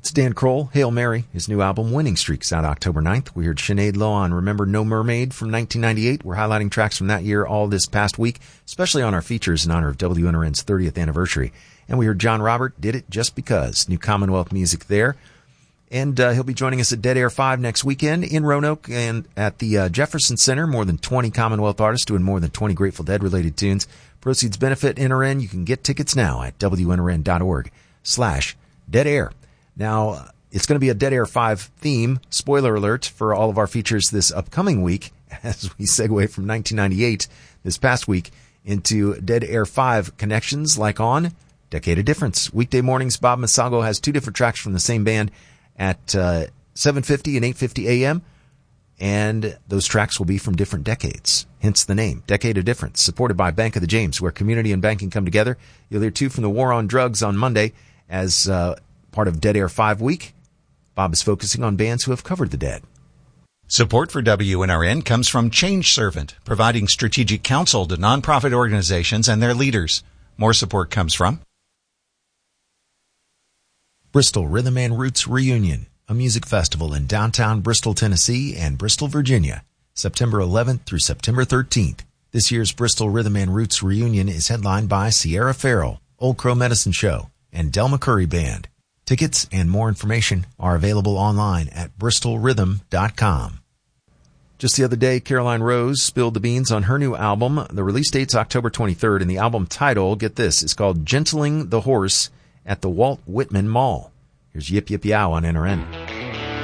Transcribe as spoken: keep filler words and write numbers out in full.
It's Dan Kroll, Hail Mary, his new album Winning Streaks, out October ninth. We heard Sinead Lowe on Remember No Mermaid from nineteen ninety-eight. We're highlighting tracks from that year all this past week, especially on our features in honor of W N R N's thirtieth anniversary. And we heard John Robert, Did It Just Because, new Commonwealth music there. And uh, he'll be joining us at Dead Air five next weekend in Roanoke and at the uh, Jefferson Center. More than twenty Commonwealth artists doing more than twenty Grateful Dead-related tunes. Proceeds benefit N R N. You can get tickets now at W N R N dot org slash Dead Air. Now, it's going to be a Dead Air five theme, spoiler alert, for all of our features this upcoming week as we segue from nineteen ninety-eight this past week into Dead Air five connections like on Decade of Difference. Weekday mornings, Bob Masago has two different tracks from the same band at uh, seven fifty and eight fifty a.m., and those tracks will be from different decades, hence the name, Decade of Difference, supported by Bank of the James, where community and banking come together. You'll hear two from the War on Drugs on Monday as uh, part of Dead Air five week. Bob is focusing on bands who have covered the Dead. Support for W N R N comes from Change Servant, providing strategic counsel to nonprofit organizations and their leaders. More support comes from Bristol Rhythm and Roots Reunion, a music festival in downtown Bristol, Tennessee and Bristol, Virginia, September eleventh through September thirteenth. This year's Bristol Rhythm and Roots Reunion is headlined by Sierra Farrell, Old Crow Medicine Show, and Del McCurry Band. Tickets and more information are available online at bristol rhythm dot com. Just the other day, Caroline Rose spilled the beans on her new album. The release date's October twenty-third, and the album title, get this, is called Gentling the Horse at the Walt Whitman Mall. Here's Yip Yip Yow on N R N.